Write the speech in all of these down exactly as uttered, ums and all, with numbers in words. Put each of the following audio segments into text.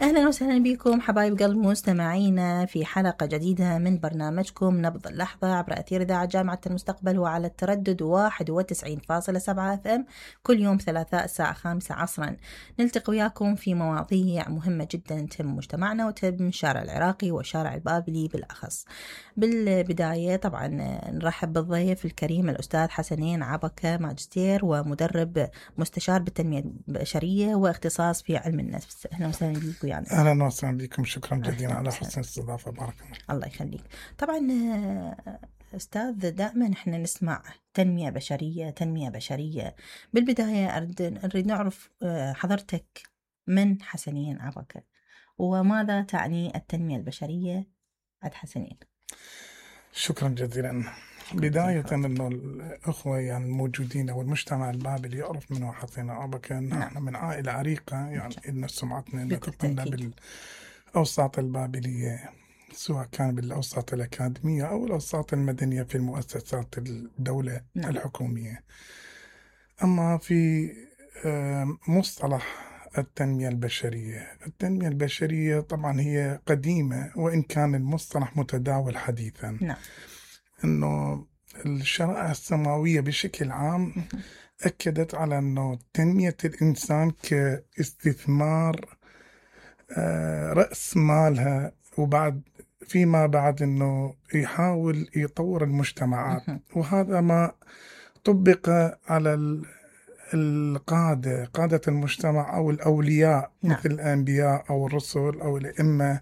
أهلا وسهلا بكم حبايب قلب مستمعينا في حلقة جديدة من برنامجكم نبض اللحظة عبر أثير إذاعة جامعة المستقبل وعلى التردد واحد وتسعين فاصلة سبعة اف ام كل يوم ثلاثاء الساعة خامسة عصرا. نلتقي وياكم في مواضيع مهمة جدا تهم مجتمعنا وتهم الشارع العراقي والشارع البابلي بالأخص. بالبداية طبعا نرحب بالضيف الكريم الأستاذ حسنين عبكة، ماجستير ومدرب مستشار بالتنمية البشرية واختصاص في علم النفس. أهلا وسهلا بكم. يعني أهلا وسهلا بكم، شكرا جزيلا على حسن الاستضافة، بارك الله. الله يخليك. طبعا أستاذ دائما إحنا نسمع تنمية بشرية تنمية بشرية. بالبداية نريد نعرف حضرتك من حسنين عبكة وماذا تعني التنمية البشرية عند حسنين؟ شكرا جزيلا. بداية أنه الأخوة يعني الموجودين والمجتمع البابلي يعرف منه حسنين عبكة أن نحن من عائلة عريقة، يعني إن سمعتنا نتقلنا بالأوساط البابلية، سواء كان بالأوساط الأكاديمية أو الأوساط المدنية في المؤسسات الدولة نعم. الحكومية. أما في مصطلح التنمية البشرية، التنمية البشرية طبعا هي قديمة وإن كان المصطلح متداول حديثا نعم. أنه الشرائع السماوية بشكل عام أكدت على أنه تنمية الإنسان كاستثمار رأس مالها، وبعد فيما بعد أنه يحاول يطور المجتمعات، وهذا ما طبق على القادة قادة المجتمع أو الأولياء نعم. مثل الأنبياء أو الرسل أو الأئمة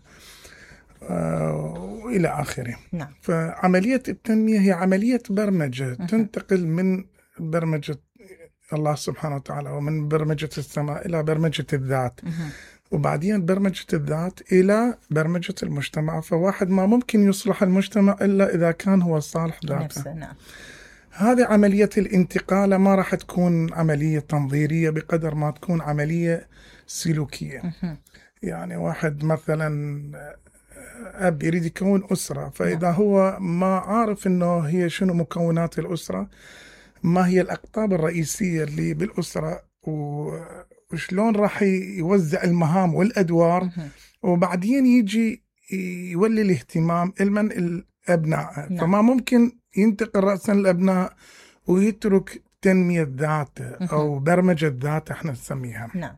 وإلى آخره نعم. فعملية التنمية هي عملية برمجة أه. تنتقل من برمجة الله سبحانه وتعالى ومن برمجة السماء إلى برمجة الذات أه. وبعدين برمجة الذات إلى برمجة المجتمع. فواحد ما ممكن يصلح المجتمع إلا إذا كان هو صالح ذاته نعم. هذه عملية الانتقال ما راح تكون عملية تنظيرية بقدر ما تكون عملية سلوكية أه. يعني واحد مثلا أب يريد يكون أسرة، فإذا هو ما عارف إنه هي شنو مكونات الأسرة، ما هي الأقطاب الرئيسية اللي بالأسرة، وشلون راح يوزع المهام والأدوار، وبعدين يجي يولي الاهتمام لمن الأبناء. فما ممكن ينتقل رأسا الأبناء ويترك تنمية ذاته أو برمجة ذاته احنا نسميها نعم.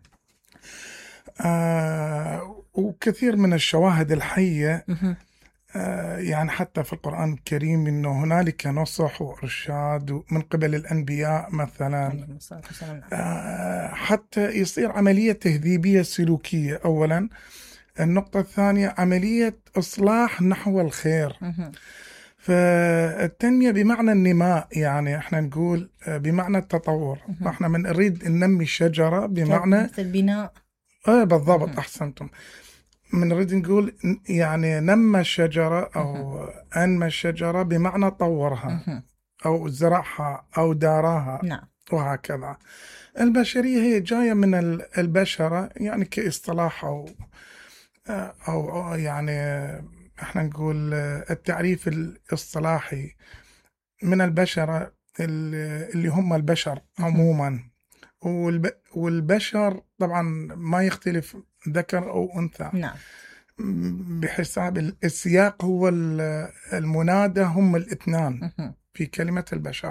آه وكثير من الشواهد الحية آه يعني حتى في القرآن الكريم إنه هنالك نصح وإرشاد من قبل الأنبياء مثلا آه حتى يصير عملية تهذيبية سلوكية. أولا النقطة الثانية عملية إصلاح نحو الخير. فالتنمية بمعنى النماء، يعني احنا نقول بمعنى التطور. احنا من نريد ننمي الشجرة بمعنى البناء اه بالضبط مم. أحسنتم. من نريد نقول يعني نمى الشجرة أو أنمى الشجرة بمعنى طورها مم. أو زرعها أو داراها نعم. وهكذا. البشرية هي جاية من البشرة يعني كاصطلاح أو أو يعني احنا نقول التعريف الاصطلاحي من البشرة اللي هم البشر عموما. والبشر طبعا ما يختلف ذكر أو أنثى نعم. بحساب السياق هو المنادى هم الاثنان في كلمة البشر.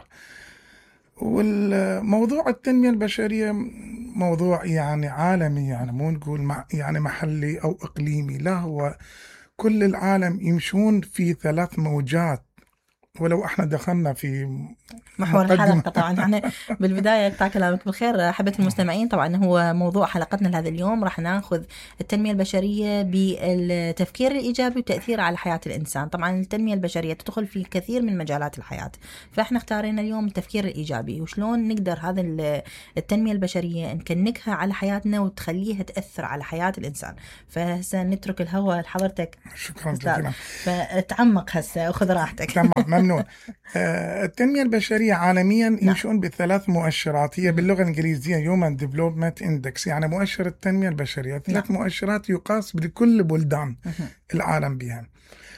والموضوع التنمية البشرية موضوع يعني عالمي، يعني مو نقول يعني محلي أو إقليمي، لا هو كل العالم يمشون في ثلاث موجات. ولو احنا دخلنا في محور الحلقة طبعا يعني بالبداية بتاع كلامك بالخير حبة المستمعين. طبعا هو موضوع حلقتنا لهذا اليوم راح ناخذ التنمية البشرية بالتفكير الإيجابي وتأثير على حياة الإنسان. طبعا التنمية البشرية تدخل في كثير من مجالات الحياة، فاحنا اختارينا اليوم التفكير الإيجابي وشلون نقدر هذا التنمية البشرية نكنكها على حياتنا وتخليها تأثر على حياة الإنسان. فهسه نترك الهواء لحضرتك. شكرا جزيلا. فتعمق هسه وخذ راحتك. تمام. ممنون. التنمية البشرية عالميا يمشون بثلاث مؤشرات، هي باللغة الإنجليزية Human Development Index، يعني مؤشر التنمية البشرية. ثلاث مؤشرات يقاس بكل بلدان العالم بها.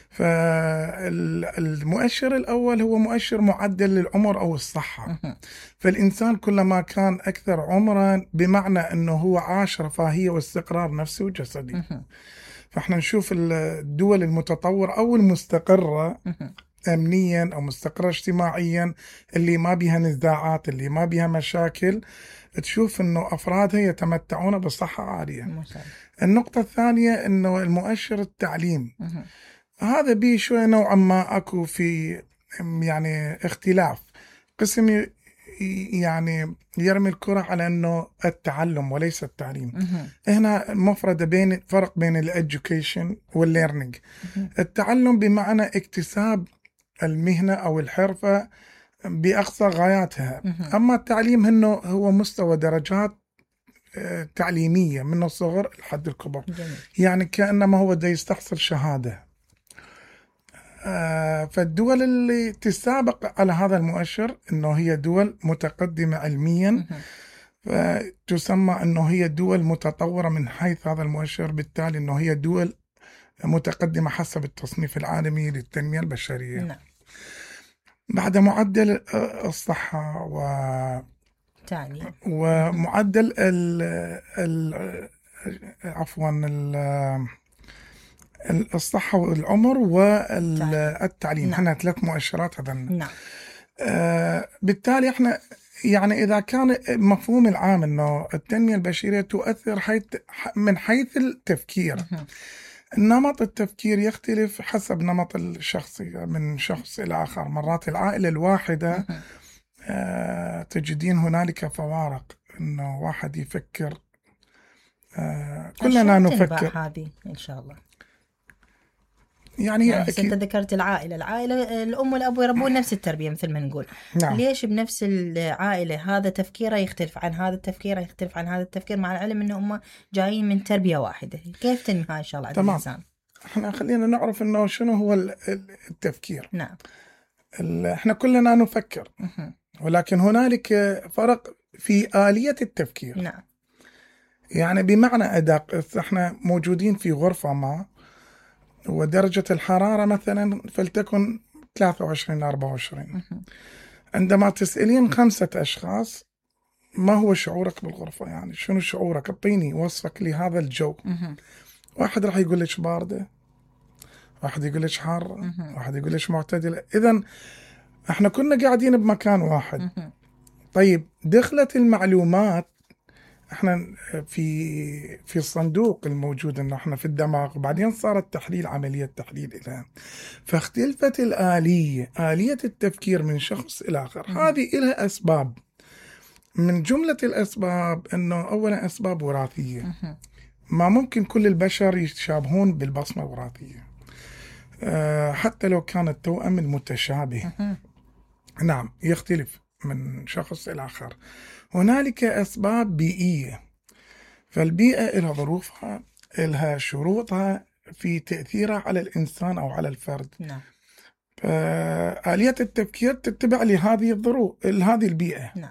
فالمؤشر الأول هو مؤشر معدل العمر أو الصحة. فالإنسان كلما كان أكثر عمرا بمعنى أنه هو عاش رفاهية واستقرار نفسي وجسدي. فإحنا نشوف الدول المتطورة أو المستقرة أمنيا أو مستقرة اجتماعيا، اللي ما بيها نزاعات، اللي ما بيها مشاكل، تشوف أنه أفرادها يتمتعون بصحة عالية. النقطة الثانية أنه المؤشر التعليم، هذا بيه شوية نوعا ما أكو في يعني اختلاف. قسم يعني يرمي الكرة على أنه التعلم وليس التعليم. هنا مفردة بين فرق بين الإديوكيشن والليرنينج. التعلم بمعنى اكتساب المهنة أو الحرفة بأقصى غاياتها، أما التعليم إنه هو مستوى درجات تعليمية من الصغر لحد الكبر. يعني كأنما هو دا يستحصل شهادة. فالدول اللي تسابق على هذا المؤشر إنه هي دول متقدمة علميا، فتسمى إنه هي دول متطورة من حيث هذا المؤشر، بالتالي إنه هي دول متقدمة حسب التصنيف العالمي للتنمية البشرية. نعم. بعد معدل الصحة و تعليم ومعدل ال ال عفوا ال الصحة والعمر والتعليم. نعم. احنا ثلاث مؤشرات هذا. نعم. آه بالتالي احنا يعني إذا كان مفهوم العام إنه التنمية البشرية تؤثر حيث من حيث التفكير، نمط التفكير يختلف حسب نمط الشخصية من شخص إلى آخر. مرات العائلة الواحدة آه تجدين هنالك فوارق، إنه واحد يفكر آه كلنا نفكر هذه إن شاء الله. يعني, يعني بس أنت ذكرت العائلة العائلة الأم والأب يربون نفس التربية مثل ما نقول. نعم. ليش بنفس العائلة هذا تفكيره يختلف عن هذا التفكير يختلف عن هذا التفكير، مع العلم إنه هم جايين من تربية واحدة؟ كيف تنمي هاي الشغلة على الإنسان؟ احنا خلينا نعرف إنه شنو هو التفكير. نعم. احنا كلنا نفكر، ولكن هنالك فرق في آلية التفكير. نعم. يعني بمعنى أدق، احنا موجودين في غرفة ما ودرجة الحرارة مثلا فلتكن ثلاثة وعشرين أربعة وعشرين. عندما تسألين خمسة أشخاص ما هو شعورك بالغرفة، يعني شنو شعورك، اعطيني وصفك لهذا الجو. واحد راح يقول لك باردة، واحد يقول لك حارة، واحد يقول لك معتدلة. إذن احنا كنا قاعدين بمكان واحد. طيب دخلت المعلومات احنا في في الصندوق الموجود انه احنا في الدماغ، وبعدين صار التحليل، عملية تحليل لها، فاختلفت الآلية، آلية التفكير من شخص إلى آخر. هذه لها أسباب. من جملة الأسباب انه أولا أسباب وراثية. ما ممكن كل البشر يتشابهون بالبصمة الوراثية، أه حتى لو كان التوأم المتشابه. نعم يختلف من شخص إلى آخر. هنالك أسباب بيئية، فالبيئة لها ظروفها، لها شروطها في تأثيرها على الإنسان أو على الفرد. نعم. فآلية التفكير تتبع لهذه الظروف، لهذه البيئة. نعم.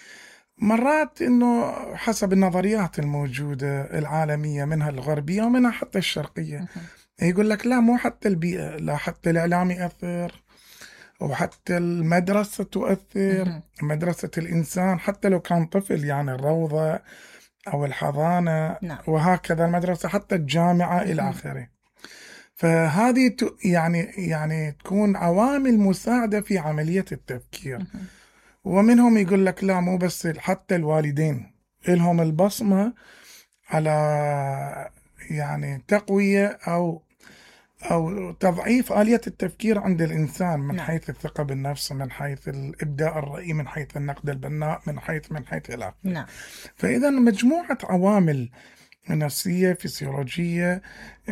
مرات إنه حسب النظريات الموجودة العالمية، منها الغربية ومنها حتى الشرقية، يقول لك لا مو حتى البيئة، لا حتى الإعلام يأثر، وحتى المدرسة تؤثر، مدرسة الإنسان حتى لو كان طفل، يعني الروضة أو الحضانة. نعم. وهكذا المدرسة حتى الجامعة إلى آخره. فهذه يعني يعني تكون عوامل مساعدة في عملية التفكير. ومنهم يقول لك لا مو بس، حتى الوالدين لهم البصمة على يعني تقوية أو أو تضعيف آلية التفكير عند الإنسان، من نعم. حيث الثقة بالنفس، من حيث الإبداع الرأي، من حيث النقد البناء، من حيث من حيث إلى آخره. نعم. فإذا مجموعة عوامل نفسية، فسيولوجية،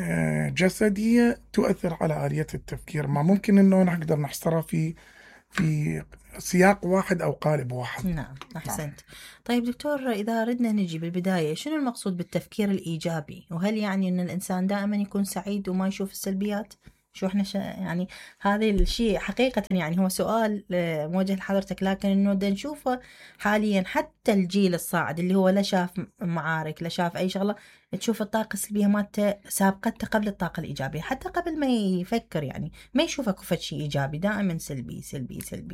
جسدية تؤثر على آلية التفكير. ما ممكن إنه نقدر نحصرها في في سياق واحد أو قالب واحد. نعم أحسنت. نعم. طيب دكتور، إذا ردنا نجي بالبداية، شنو المقصود بالتفكير الإيجابي؟ وهل يعني أن الإنسان دائما يكون سعيد وما يشوف السلبيات؟ شو احنا ش... يعني هذا الشيء حقيقة يعني هو سؤال موجه لحضرتك، لكن انه دا نشوفه حاليا حتى الجيل الصاعد اللي هو لا شاف معارك لا شاف اي شغلة، تشوف الطاقة السلبية مالته سابقته قبل الطاقة الإيجابية، حتى قبل ما يفكر يعني ما يشوفه كفت شيء إيجابي، دائما سلبي سلبي سلبي.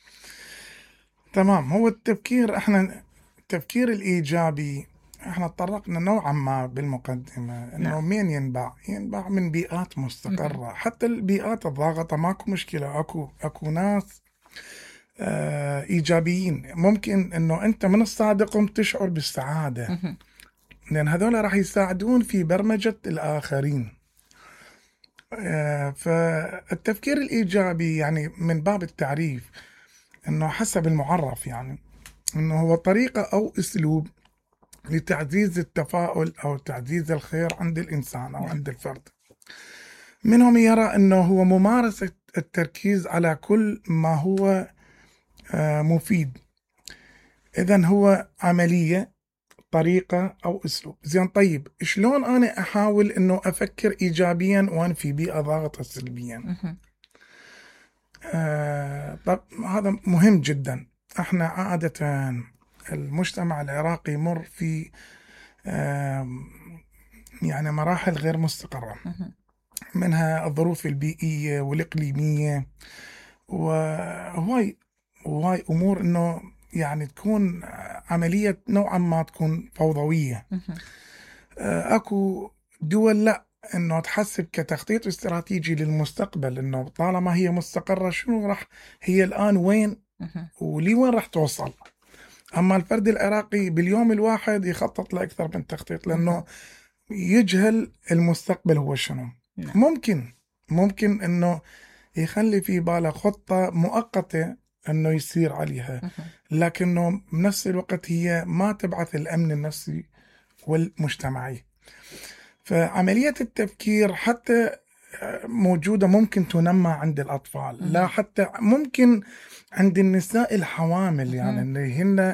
تمام. هو التفكير، احنا التفكير الإيجابي احنا تطرقنا نوعا ما بالمقدمة انه نعم. مين ينبع ينبع من بيئات مستقرة. مهم. حتى البيئات الضاغطة ماكو مشكلة، اكو اكو ناس آه ايجابيين، ممكن انه انت من الصادقهم تشعر بالسعادة، مهم. لان هذول راح يساعدون في برمجة الاخرين. آه فالتفكير الايجابي يعني من باب التعريف انه حسب المعرف يعني انه هو طريقة او اسلوب لتعزيز التفاؤل أو تعزيز الخير عند الإنسان أو عند الفرد. منهم يرى أنه هو ممارسة التركيز على كل ما هو مفيد، إذن هو عملية، طريقة أو أسلوب. زين، طيب شلون أنا أحاول أنه أفكر إيجابيا وأنا في بيئة ضاغطة سلبيا؟ آه طب هذا مهم جدا. احنا عادة المجتمع العراقي يمر في يعني مراحل غير مستقرة، منها الظروف البيئية والإقليمية، وهواي وهاي أمور إنه يعني تكون عملية نوعا ما تكون فوضوية. أكو دول لا، إنه تحسب كتخطيط استراتيجي للمستقبل، إنه طالما هي مستقرة شنو راح هي الآن وين ولي وين راح توصل. أما الفرد العراقي باليوم الواحد يخطط لأكثر من تخطيط، لأنه يجهل المستقبل هو شنو. ممكن ممكن إنه يخلي في باله خطة مؤقتة إنه يسير عليها، لكنه بنفس الوقت هي ما تبعث الأمن النفسي والمجتمعي. فعملية التفكير حتى موجودة، ممكن تنمى عند الأطفال، لا حتى ممكن عند النساء الحوامل، يعني اللي هن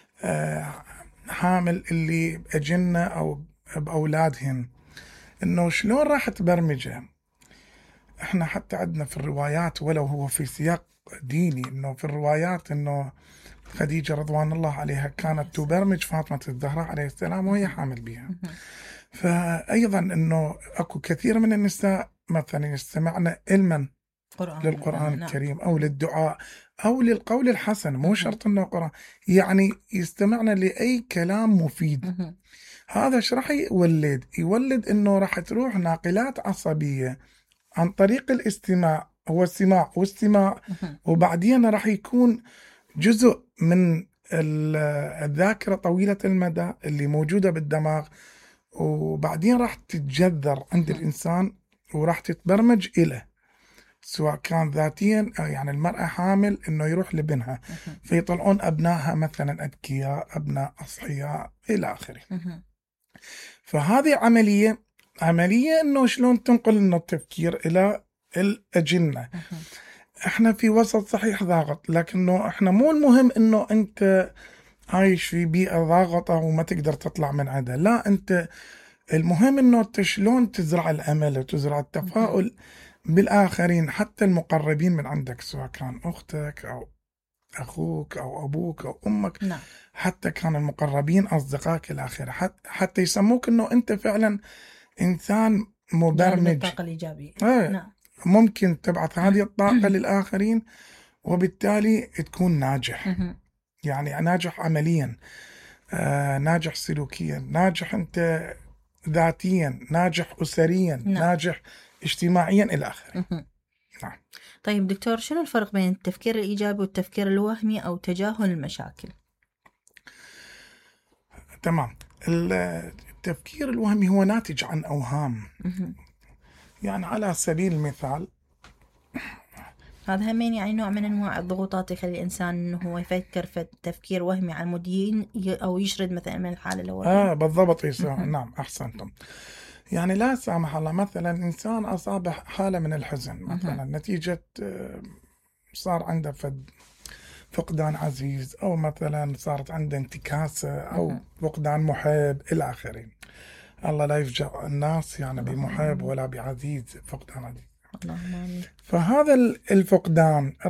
حامل اللي أجنة أو بأولادهن، إنه شلون راح تبرمجها. إحنا حتى عندنا في الروايات، ولو هو في سياق ديني، إنه في الروايات إنه خديجة رضوان الله عليها كانت تبرمج فاطمة الزهراء عليه السلام وهي حامل بها. فأيضا إنه أكو كثير من النساء مثلا يستمعن علما للقرآن الكريم أو للدعاء أو للقول الحسن، مو شرط إنه قرآن، يعني يستمعن لأي كلام مفيد. هذا ايش راح يولد؟ يولد إنه راح تروح ناقلات عصبية عن طريق الاستماع، هو السماع واستماع، وبعدين راح يكون جزء من الذاكرة طويلة المدى اللي موجودة بالدماغ، وبعدين راح تتجذر عند الإنسان وراح تتبرمج إله، سواء كان ذاتيا يعني المرأة حامل إنه يروح لبنها فيطلعون أبنائها مثلا أذكياء، أبناء أصحياء إلى آخره. فهذه عملية عملية إنه شلون تنقل إنه التفكير إلى الأجنة. إحنا في وسط صحيح ضاغط، لكنه إحنا مو المهم إنه أنت عايش في بيئة ضاغطة وما تقدر تطلع من عندها، لا، أنت المهم إنه شلون تزرع الأمل وتزرع التفاؤل بالآخرين، حتى المقربين من عندك، سواء كان أختك أو أخوك أو أبوك أو أمك. نعم. حتى كان المقربين أصدقائك الآخر، حتى, حتى يسموك إنه أنت فعلا إنسان مبرمج. الطاقة الإيجابية. آه. نعم. ممكن تبعث هذه الطاقة للآخرين وبالتالي تكون ناجح. يعني ناجح عمليا، آه ناجح سلوكيا، ناجح أنت ذاتيا، ناجح أسريا. نعم. ناجح اجتماعيا إلى آخره. نعم. طيب دكتور، شنو الفرق بين التفكير الإيجابي والتفكير الوهمي أو تجاهل المشاكل؟ تمام. التفكير الوهمي هو ناتج عن أوهام. يعني على سبيل المثال، هذا همين يعني نوع من أنواع الضغوطات يخلي الإنسان إنه هو يفكر في التفكير وهمي على المدين أو يشرد مثلا من الحالة الأولى. آه بالضبط يسا. نعم أحسنتم. يعني لا سامح الله مثلا إنسان أصابه حالة من الحزن مثلا نتيجة صار عنده فد فقدان عزيز، أو مثلا صارت عنده انتكاسة أو فقدان محب إلى آخره. الله لا يفجع الناس يعني بمحب ولا بعزيز، فقدان عزيز. اللهم آمين. فهذا الفقدان